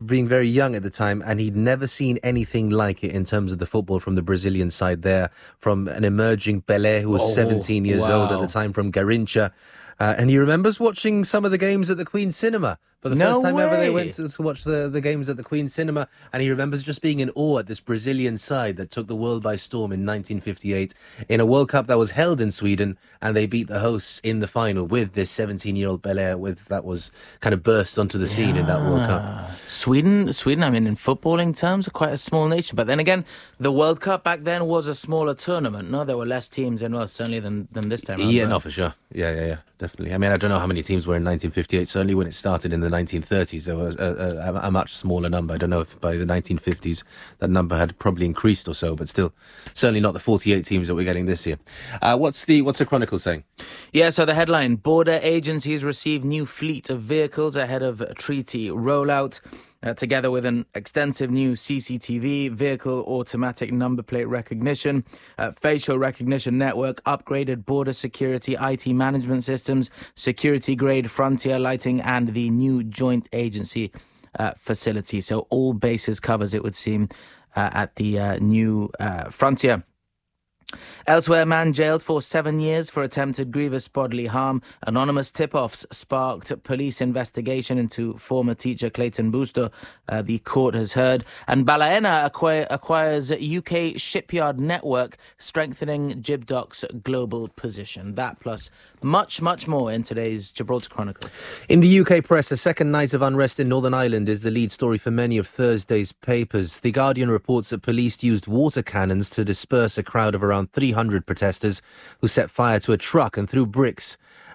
being very young at the time, and he'd never seen anything like it in terms of the football from the Brazilian side there, from an emerging Pelé who was 17 years old at the time, from Garrincha. And he remembers watching some of the games at the Queen's Cinema. For the first time ever, they went to watch the games at the Queen's Cinema. And he remembers just being in awe at this Brazilian side that took the world by storm in 1958 in a World Cup that was held in Sweden. And they beat the hosts in the final with this 17-year-old Pelé that was kind of burst onto the scene in that World Cup. Sweden, I mean, in footballing terms, are quite a small nation. But then again, the World Cup back then was a smaller tournament. No, there were less teams in, certainly than this time around. Yeah, no, for sure. Yeah, definitely. I mean, I don't know how many teams were in 1958. Certainly when it started in the 1930s, there was a much smaller number. I don't know if by the 1950s that number had probably increased or so, but still, certainly not the 48 teams that we're getting this year. What's the Chronicle saying? Yeah, so the headline, border agencies receive new fleet of vehicles ahead of treaty rollout. Together with an extensive new CCTV, vehicle automatic number plate recognition, facial recognition network, upgraded border security IT management systems, security-grade frontier lighting, and the new joint agency facility. So all bases covers, it would seem, at the new frontier. Elsewhere, man jailed for 7 years for attempted grievous bodily harm. Anonymous tip-offs sparked police investigation into former teacher Clayton Busto, the court has heard. And Balaena acquires UK shipyard network, strengthening Gibdoc's global position. That plus much, much more in today's Gibraltar Chronicle. In the UK press, a second night of unrest in Northern Ireland is the lead story for many of Thursday's papers. The Guardian reports that police used water cannons to disperse a crowd of around 300 protesters who set fire to a truck and threw bricks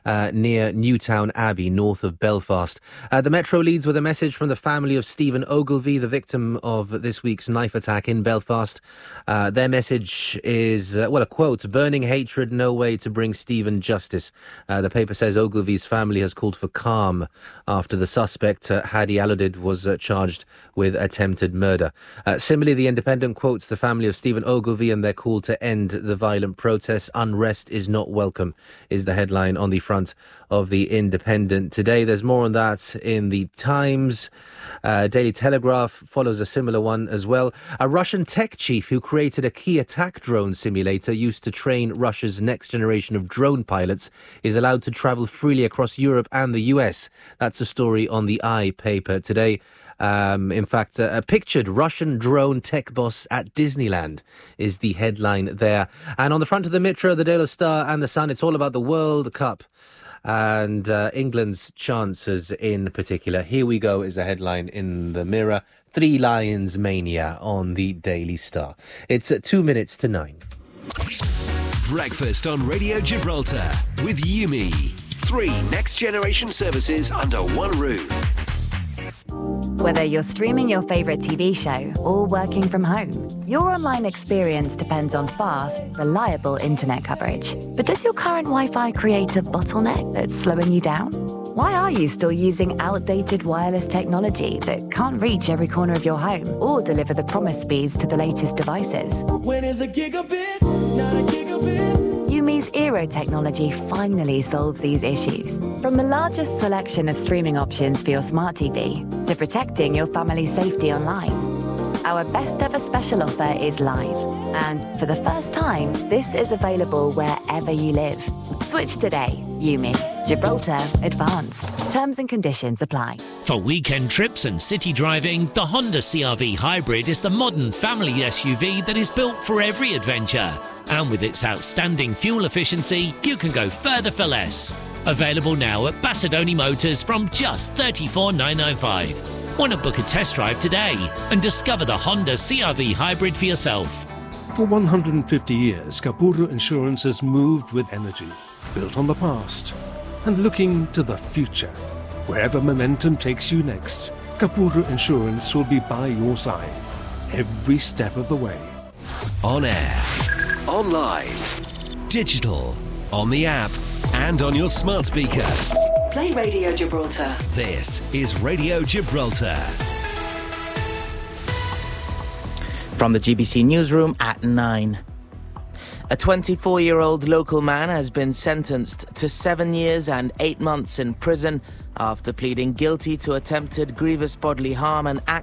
near Newtown Abbey, north of Belfast. The Metro leads with a message from the family of Stephen Ogilvie, the victim of this week's knife attack in Belfast. Their message is, a quote, "Burning hatred, no way to bring Stephen justice." The paper says Ogilvie's family has called for calm after the suspect, Hadi Aludid, was charged with attempted murder. Similarly, The Independent quotes the family of Stephen Ogilvie and their call to end the violent protests. "Unrest is not welcome," is the headline on the front of The Independent today. There's more on that in The Times. Daily Telegraph follows a similar one as well. A Russian tech chief who created a key attack drone simulator used to train Russia's next generation of drone pilots is allowed to travel freely across Europe and the US. That's a story on the I paper today. In fact, a pictured Russian drone tech boss at Disneyland is the headline there. And on the front of the Metro, the Daily Star and the Sun, it's all about the World Cup and England's chances in particular. Here we go is a headline in the Mirror. Three Lions mania on the Daily Star. It's at 2 minutes to 9. Breakfast on Radio Gibraltar with Yumi. 3 next-generation services under one roof. Whether you're streaming your favourite TV show or working from home, your online experience depends on fast, reliable internet coverage. But does your current Wi-Fi create a bottleneck that's slowing you down? Why are you still using outdated wireless technology that can't reach every corner of your home or deliver the promised speeds to the latest devices? When is a gigabit, not a gigabit? Yumi's Eero technology finally solves these issues. From the largest selection of streaming options for your smart TV to protecting your family's safety online, our best ever special offer is live. And for the first time, this is available wherever you live. Switch today. Yumi. Gibraltar Advanced. Terms and conditions apply. For weekend trips and city driving, the Honda CR-V Hybrid is the modern family SUV that is built for every adventure. And with its outstanding fuel efficiency, you can go further for less. Available now at Bassadoni Motors from just $34,995. Want to book a test drive today and discover the Honda CR-V Hybrid for yourself. For 150 years, Capurro Insurance has moved with energy, built on the past and looking to the future. Wherever momentum takes you next, Capurro Insurance will be by your side every step of the way. On air, online, digital, on the app and on your smart speaker. Play Radio Gibraltar. This is Radio Gibraltar. From the GBC newsroom at 9. A 24-year-old local man has been sentenced to 7 years and 8 months in prison after pleading guilty to attempted grievous bodily harm and